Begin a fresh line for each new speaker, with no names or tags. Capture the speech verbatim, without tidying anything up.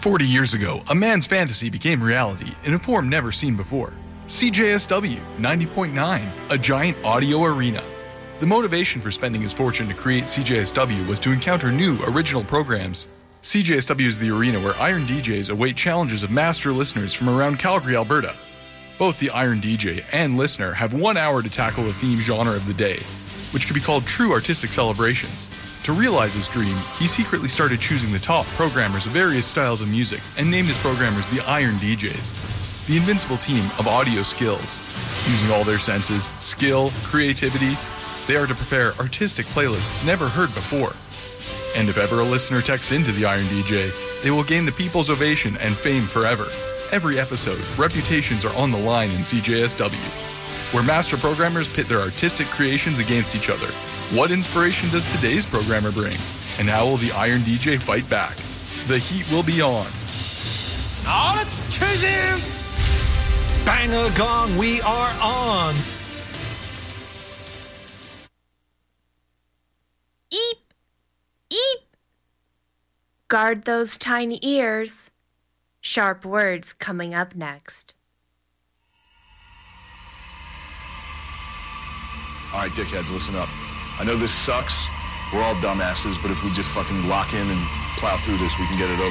Forty years ago, a man's fantasy became reality in a form never seen before. C J S W ninety point nine, a giant audio arena. The motivation for spending his fortune to create C J S W was to encounter new, original programs. C J S W is the arena where Iron D Js await challenges of master listeners from around Calgary, Alberta. Both the Iron D J and listener have one hour to tackle the theme genre of the day, which could be called true artistic celebrations. To realize his dream, he secretly started choosing the top programmers of various styles of music and named his programmers the Iron D Js, the invincible team of audio skills. Using all their senses, skill, creativity, they are to prepare artistic playlists never heard before. And if ever a listener texts into the Iron D J, they will gain the people's ovation and fame forever. Every episode, reputations are on the line in C J S W, where master programmers pit their artistic creations against each other. What inspiration does today's programmer bring? And how will the Iron D J fight back? The heat will be on.
All attention! Bang a gong, we are on!
Eep! Eep! Guard those tiny ears. Sharp words coming up next.
All right, dickheads, listen up. I know this sucks. We're all dumbasses, but if we just fucking lock in and plow through this, we can get it over.